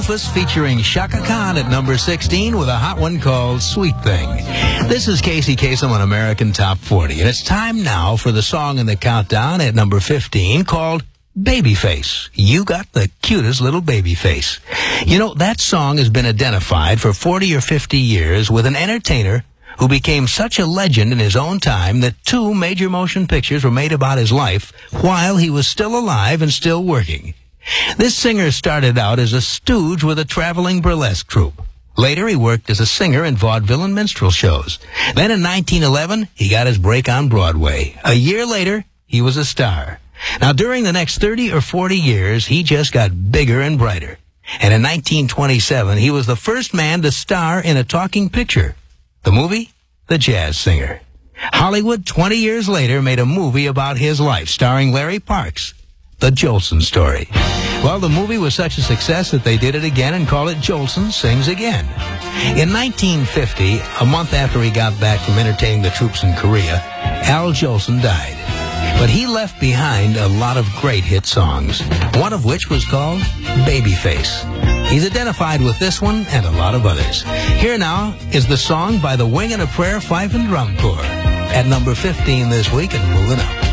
Rufus featuring Shaka Khan at number 16 with a hot one called Sweet Thing. This is Casey Kasem on American Top 40, and it's time now for the song in the countdown at number 15 called Babyface. You got the cutest little baby face. You know, that song has been identified for 40 or 50 years with an entertainer who became such a legend in his own time that 2 major motion pictures were made about his life while he was still alive and still working. This singer started out as a stooge with a traveling burlesque troupe. Later, he worked as a singer in vaudeville and minstrel shows. Then in 1911, he got his break on Broadway. A year later, he was a star. Now, during the next 30 or 40 years, he just got bigger and brighter. And in 1927, he was the first man to star in a talking picture. The movie, The Jazz Singer. Hollywood, 20 years later, made a movie about his life, starring Larry Parks, The Jolson Story. Well, the movie was such a success that they did it again and called it Jolson Sings Again. In 1950, a month after he got back from entertaining the troops in Korea, Al Jolson died. But he left behind a lot of great hit songs, one of which was called Babyface. He's identified with this one and a lot of others. Here now is the song by the Wing and a Prayer Fife and Drum Corps at number 15 this week and moving up.